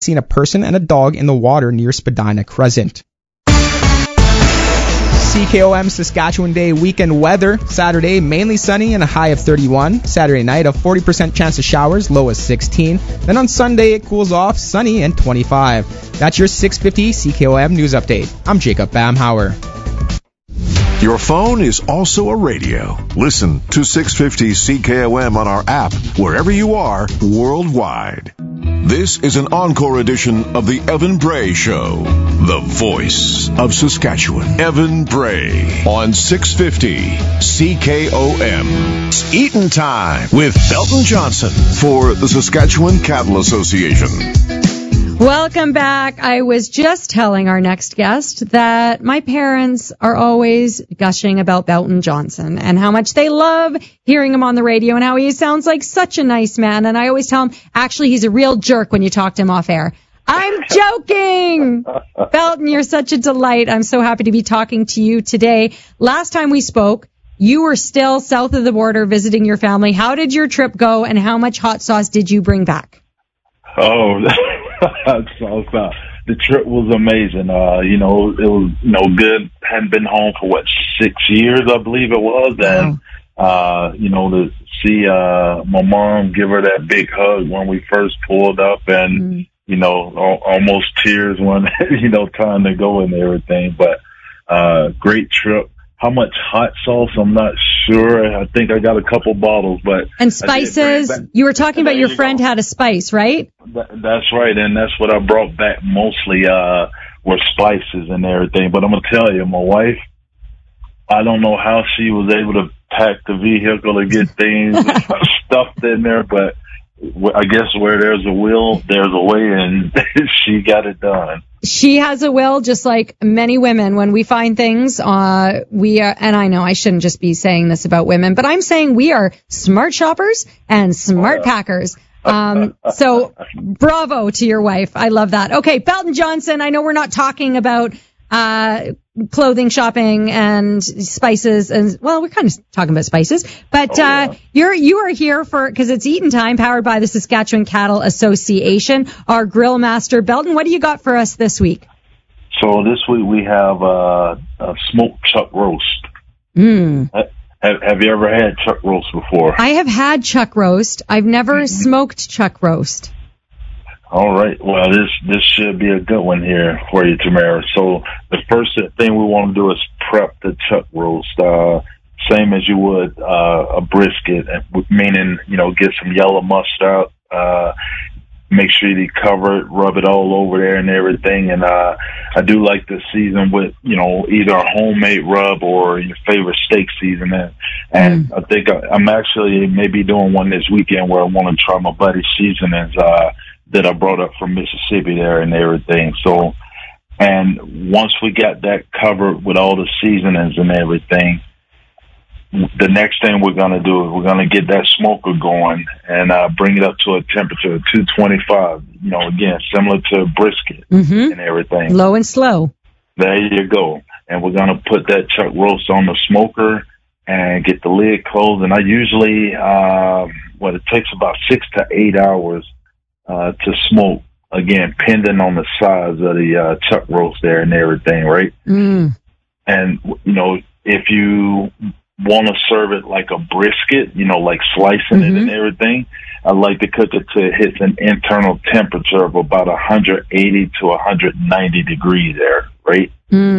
seen a person and a dog in the water near Spadina Crescent. CKOM Saskatchewan Day weekend weather. Saturday, mainly sunny and a high of 31. Saturday night, a 40% chance of showers, low as 16. Then on Sunday, it cools off, sunny and 25. That's your 650 CKOM News Update. I'm Jacob Bamhauer. Your phone is also a radio. Listen to 650 CKOM on our app, wherever you are, worldwide. This is an encore edition of the Evan Bray Show, the voice of Saskatchewan. Evan Bray on 650 CKOM. It's Eaton Time with Belton Johnson for the Saskatchewan Cattle Association. Welcome back. I was just telling our next guest that my parents are always gushing about Belton Johnson and how much they love hearing him on the radio and how he sounds like such a nice man. And I always tell him, actually, he's a real jerk when you talk to him off air. I'm joking. Belton, you're such a delight. I'm so happy to be talking to you today. Last time we spoke, you were still south of the border visiting your family. How did your trip go and how much hot sauce did you bring back? Oh, the trip was amazing. It was, good. Hadn't been home for 6 years, I believe it was. And, to see, my mom give her that big hug when we first pulled up and, almost tears when, time to go and everything. But, great trip. How much hot sauce? I'm not sure. I think I got a couple bottles, but. And spices. You were talking about your friend had a spice, right? That's right. And that's what I brought back mostly, were spices and everything. But I'm going to tell you, my wife, I don't know how she was able to pack the vehicle and get things stuffed in there, but I guess where there's a will, there's a way, and she got it done. She has a will, just like many women. When we find things, we are, and I know I shouldn't just be saying this about women, but I'm saying we are smart shoppers and smart packers. So bravo to your wife. I love that. Okay, Belton Johnson, I know we're not talking about clothing shopping and spices, and well, we're kind of talking about spices, but you are here because it's Eaton Time, powered by the Saskatchewan Cattle Association. Our grill master, Belton, what do you got for us this week? So this week we have a smoked chuck roast. Have you ever had chuck roast before? I have had chuck roast. I've never smoked chuck roast. All right. Well, this should be a good one here for you, Tamara. So the first thing we want to do is prep the chuck roast, same as you would a brisket, meaning, get some yellow mustard, make sure you cover it, rub it all over there and everything. And I do like to season with, either a homemade rub or your favorite steak seasoning. And I think I'm actually maybe doing one this weekend where I want to try my buddy's seasonings that I brought up from Mississippi there and everything. So, and once we got that covered with all the seasonings and everything, the next thing we're going to do is we're going to get that smoker going and bring it up to a temperature of 225, again, similar to a brisket and everything. Low and slow. There you go. And we're going to put that chuck roast on the smoker and get the lid closed. And I usually, it takes about 6 to 8 hours to smoke, again, pending on the size of the chuck roast there and everything, right? And, if you want to serve it like a brisket, like slicing it and everything, I like to cook it till it hits an internal temperature of about 180 to 190 degrees there, right?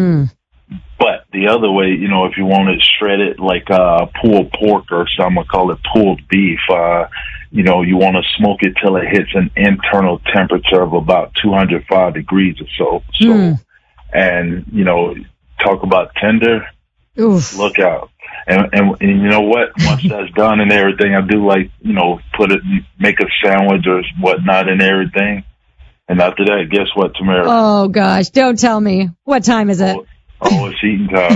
But the other way, if you want it shredded like pulled pork or something, I call it pulled beef, you want to smoke it till it hits an internal temperature of about 205 degrees or so. And, talk about tender, look out. And you know what? Once that's done and everything, I do like, make a sandwich or whatnot and everything. And after that, guess what, Tamara? Oh, gosh. Don't tell me. What time is it? It's eating time.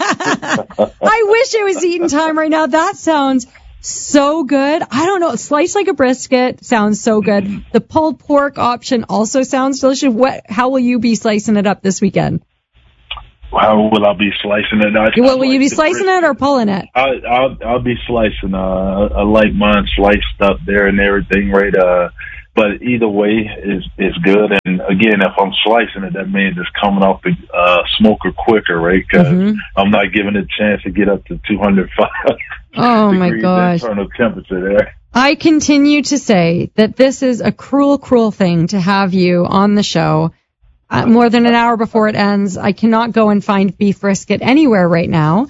I wish it was eating time right now. That sounds so good. I don't know. Sliced like a brisket sounds so good. The pulled pork option also sounds delicious. How will you be slicing it up this weekend? How will I be slicing it? Will you be slicing it or pulling it? I'll be slicing. I like mine sliced up there and everything, right? But either way is good. again, if I'm slicing it, that means it's coming off the smoker quicker, right? Because I'm not giving it a chance to get up to 205 oh my degrees gosh. internal temperature there. I continue to say that this is a cruel, cruel thing to have you on the show more than an hour before it ends. I cannot go and find beef brisket anywhere right now.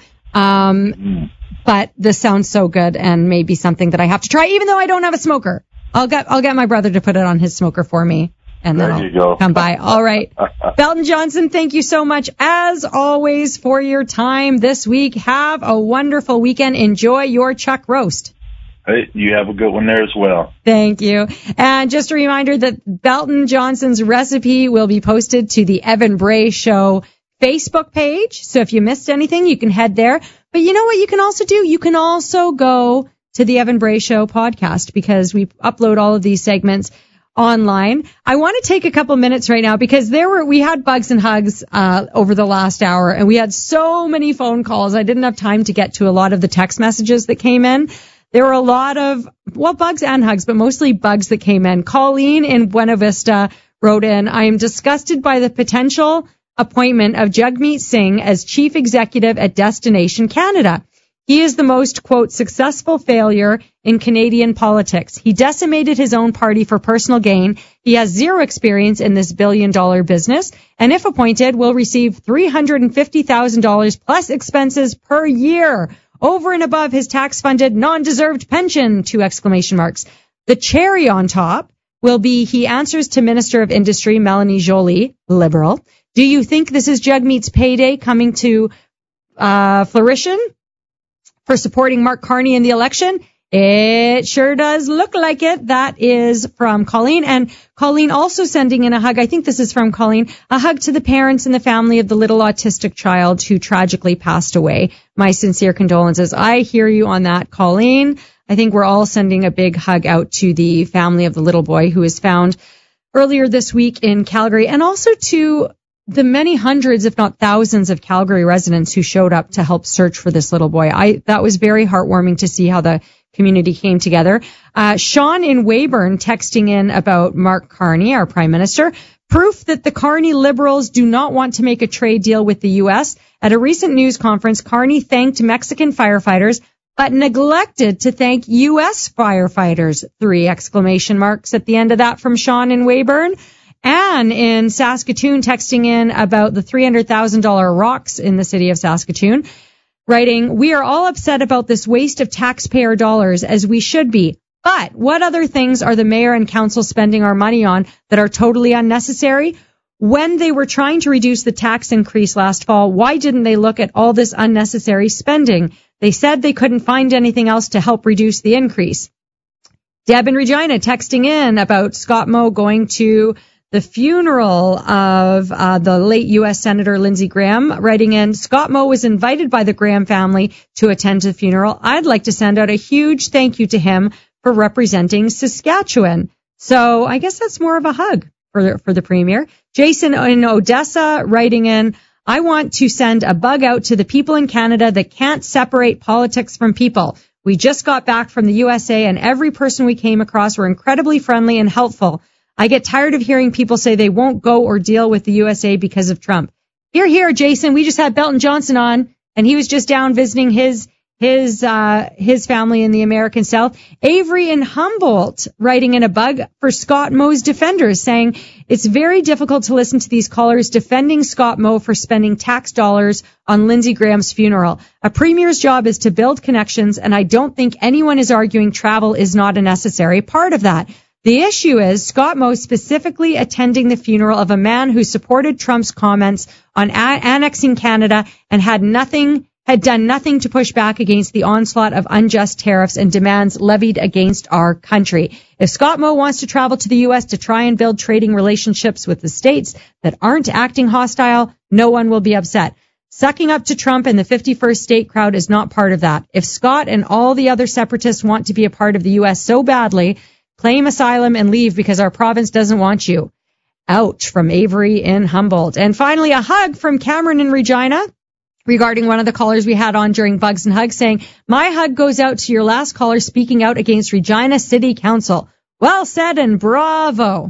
But this sounds so good and maybe something that I have to try, even though I don't have a smoker. I'll get my brother to put it on his smoker for me, and then I'll come by. All right. Belton Johnson, thank you so much, as always, for your time this week. Have a wonderful weekend. Enjoy your chuck roast. Hey, you have a good one there as well. Thank you. And just a reminder that Belton Johnson's recipe will be posted to the Evan Bray Show Facebook page. So if you missed anything, you can head there. But you know what you can also do? You can also go to the Evan Bray Show podcast, because we upload all of these segments online. I want to take a couple minutes right now, because we had Bugs and Hugs over the last hour, and we had so many phone calls. I didn't have time to get to a lot of the text messages that came in. There were a lot of, Bugs and Hugs, but mostly Bugs that came in. Colleen in Buena Vista wrote in, I am disgusted by the potential appointment of Jagmeet Singh as chief executive at Destination Canada. He is the most, quote, successful failure in Canadian politics. He decimated his own party for personal gain. He has zero experience in this billion-dollar business, and if appointed, will receive $350,000 plus expenses per year, over and above his tax-funded, non-deserved pension, 2 exclamation marks. The cherry on top will be he answers to Minister of Industry Melanie Joly, Liberal. Do you think this is Jagmeet's payday coming to fruition for supporting Mark Carney in the election? It sure does look like it. That is from Colleen. And Colleen also sending in a hug. I think this is from Colleen. A hug to the parents and the family of the little autistic child who tragically passed away. My sincere condolences. I hear you on that, Colleen. I think we're all sending a big hug out to the family of the little boy who was found earlier this week in Calgary, and also to the many hundreds, if not thousands, of Calgary residents who showed up to help search for this little boy. That was very heartwarming to see how the community came together. Sean in Weyburn texting in about Mark Carney, our Prime Minister. Proof that the Carney Liberals do not want to make a trade deal with the U.S. At a recent news conference, Carney thanked Mexican firefighters, but neglected to thank U.S. firefighters. 3 exclamation marks at the end of that from Sean in Weyburn. Anne in Saskatoon texting in about the $300,000 rocks in the city of Saskatoon, writing, we are all upset about this waste of taxpayer dollars, as we should be. But what other things are the mayor and council spending our money on that are totally unnecessary? When they were trying to reduce the tax increase last fall, why didn't they look at all this unnecessary spending? They said they couldn't find anything else to help reduce the increase. Deb in Regina texting in about Scott Moe going to the funeral of the late U.S. Senator Lindsey Graham, writing in, Scott Moe was invited by the Graham family to attend the funeral. I'd like to send out a huge thank you to him for representing Saskatchewan. So I guess that's more of a hug for the Premier. Jason in Odessa writing in, I want to send a bug out to the people in Canada that can't separate politics from people. We just got back from the USA, and every person we came across were incredibly friendly and helpful. I get tired of hearing people say they won't go or deal with the USA because of Trump. Here, Jason. We just had Belton Johnson on, and he was just down visiting his family in the American South. Avery in Humboldt writing in a bug for Scott Moe's defenders, saying it's very difficult to listen to these callers defending Scott Moe for spending tax dollars on Lindsey Graham's funeral. A premier's job is to build connections, and I don't think anyone is arguing travel is not a necessary part of that. The issue is Scott Moe specifically attending the funeral of a man who supported Trump's comments on annexing Canada and had done nothing to push back against the onslaught of unjust tariffs and demands levied against our country. If Scott Moe wants to travel to the U.S. to try and build trading relationships with the states that aren't acting hostile, no one will be upset. Sucking up to Trump and the 51st state crowd is not part of that. If Scott and all the other separatists want to be a part of the U.S. so badly, claim asylum and leave because our province doesn't want you. Ouch, from Avery in Humboldt. And finally, a hug from Cameron in Regina regarding one of the callers we had on during Bugs and Hugs, saying, my hug goes out to your last caller speaking out against Regina City Council. Well said and bravo.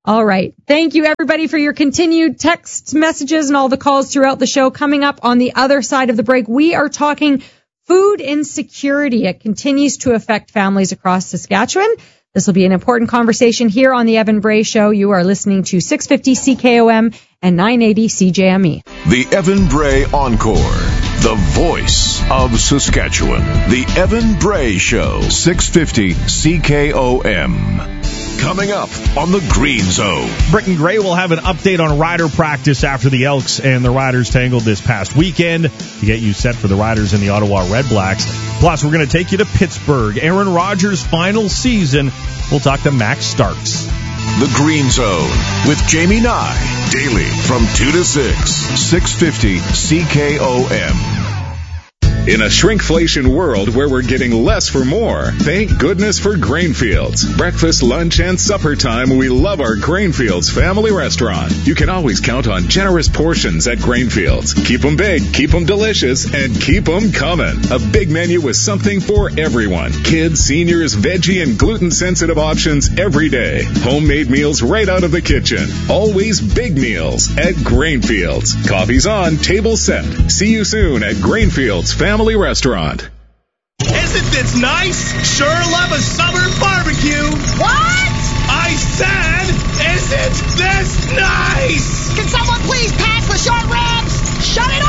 All right. Thank you, everybody, for your continued text messages and all the calls throughout the show. Coming up on the other side of the break, we are talking food insecurity. It continues to affect families across Saskatchewan. This will be an important conversation here on the Evan Bray Show. You are listening to 650 CKOM and 980 CJME. The Evan Bray Encore, the voice of Saskatchewan. The Evan Bray Show, 650 CKOM. Coming up on the Green Zone. Britton Gray will have an update on rider practice after the Elks and the Riders tangled this past weekend to get you set for the Riders and the Ottawa Red Blacks. Plus, we're going to take you to Pittsburgh. Aaron Rodgers' final season. We'll talk to Max Starks. The Green Zone with Jamie Nye. Daily from 2 to 6. 650 CKOM. In a shrinkflation world where we're getting less for more, thank goodness for Grainfields. Breakfast, lunch, and supper time, we love our Grainfields family restaurant. You can always count on generous portions at Grainfields. Keep them big, keep them delicious, and keep them coming. A big menu with something for everyone. Kids, seniors, veggie, and gluten-sensitive options every day. Homemade meals right out of the kitchen. Always big meals at Grainfields. Coffee's on, table set. See you soon at Grainfields Family Restaurant. Isn't this nice? Sure love a summer barbecue. What? I said, isn't this nice? Can someone please pass the short ribs? Shut it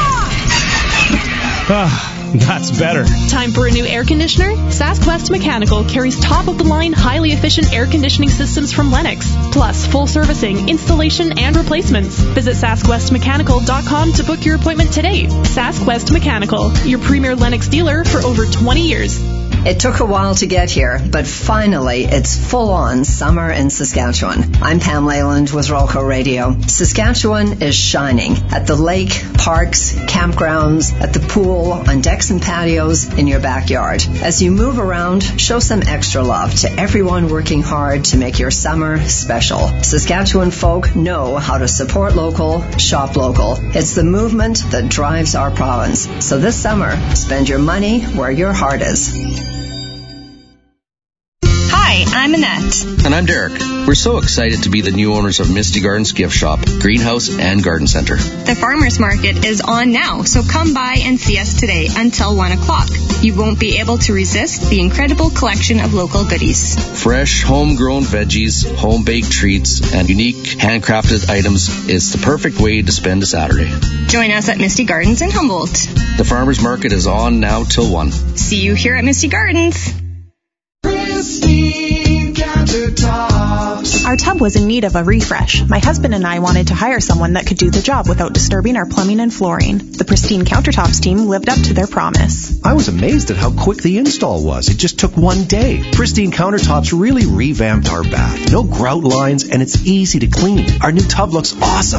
off! That's better. Time for a new air conditioner? SaskWest Mechanical carries top-of-the-line, highly efficient air conditioning systems from Lennox, plus full servicing, installation, and replacements. Visit SaskWestMechanical.com to book your appointment today. SaskWest Mechanical, your premier Lennox dealer for over 20 years. It took a while to get here, but finally, it's full-on summer in Saskatchewan. I'm Pam Leyland with Rolco Radio. Saskatchewan is shining at the lake, parks, campgrounds, at the pool, on decks and patios, in your backyard. As you move around, show some extra love to everyone working hard to make your summer special. Saskatchewan folk know how to support local, shop local. It's the movement that drives our province. So this summer, spend your money where your heart is. Hi, I'm Annette. And I'm Derek. We're so excited to be the new owners of Misty Gardens Gift Shop, Greenhouse, and Garden Center. The Farmers Market is on now, so come by and see us today until 1 o'clock. You won't be able to resist the incredible collection of local goodies. Fresh, homegrown veggies, home-baked treats, and unique handcrafted items is the perfect way to spend a Saturday. Join us at Misty Gardens in Humboldt. The Farmers Market is on now till 1. See you here at Misty Gardens. Our tub was in need of a refresh. My husband and I wanted to hire someone that could do the job without disturbing our plumbing and flooring. The Pristine Countertops team lived up to their promise. I was amazed at how quick the install was. It just took one day. Pristine Countertops really revamped our bath. No grout lines, and it's easy to clean. Our new tub looks awesome.